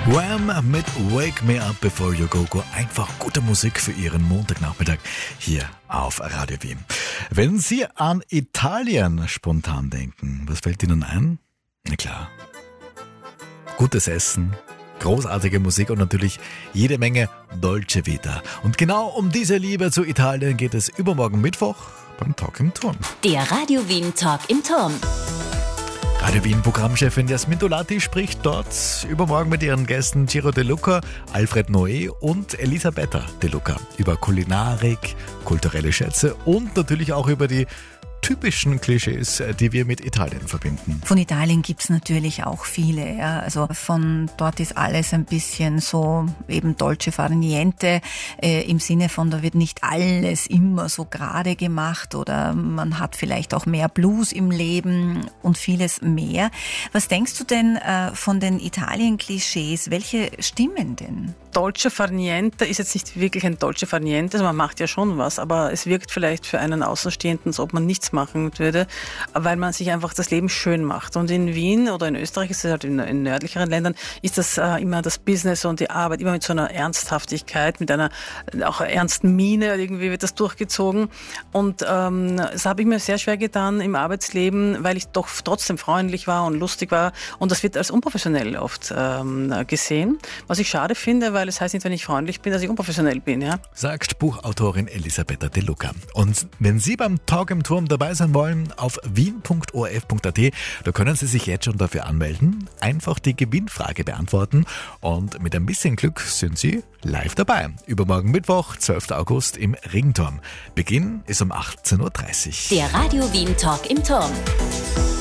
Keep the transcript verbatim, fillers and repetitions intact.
Wham! Mit Wake Me Up Before You Go Go. Einfach gute Musik für Ihren Montagnachmittag hier auf Radio Wien. Wenn Sie an Italien spontan denken, was fällt Ihnen ein? Na klar, gutes Essen, großartige Musik und natürlich jede Menge Dolce Vita. Und genau um diese Liebe zu Italien geht es übermorgen Mittwoch beim Talk im Turm. Der Radio Wien Talk im Turm. Radio Wien Programmchefin Jasmin Dolati spricht dort übermorgen mit ihren Gästen Ciro De Luca, Alfred Noé und Elisabetta De Luca über Kulinarik, kulturelle Schätze und natürlich auch über die typischen Klischees, die wir mit Italien verbinden. Von Italien gibt's natürlich auch viele. Ja. Also von dort ist alles ein bisschen so eben dolce far niente, äh, im Sinne von, da wird nicht alles immer so gerade gemacht oder man hat vielleicht auch mehr Blues im Leben und vieles mehr. Was denkst du denn äh, von den Italien-Klischees? Welche stimmen denn? Dolce far niente ist jetzt nicht wirklich ein dolce far niente, also man macht ja schon was, aber es wirkt vielleicht für einen Außenstehenden, als ob man nichts machen würde, weil man sich einfach das Leben schön macht. Und in Wien oder in Österreich, ist es halt in, in nördlicheren Ländern, ist das äh, immer das Business und die Arbeit immer mit so einer Ernsthaftigkeit, mit einer auch ernsten Miene, irgendwie wird das durchgezogen. Und ähm, das habe ich mir sehr schwer getan im Arbeitsleben, weil ich doch trotzdem freundlich war und lustig war und das wird als unprofessionell oft ähm, gesehen, was ich schade finde, weil es heißt nicht, wenn ich freundlich bin, dass ich unprofessionell bin. Ja? Sagt Buchautorin Elisabetta De Luca. Und wenn Sie beim Talk im Turm dabei sein wollen, auf wien punkt o r f punkt a t, da können Sie sich jetzt schon dafür anmelden, einfach die Gewinnfrage beantworten und mit ein bisschen Glück sind Sie live dabei. Übermorgen Mittwoch, zwölften August im Ringturm. Beginn ist um achtzehn Uhr dreißig. Der Radio Wien Talk im Turm.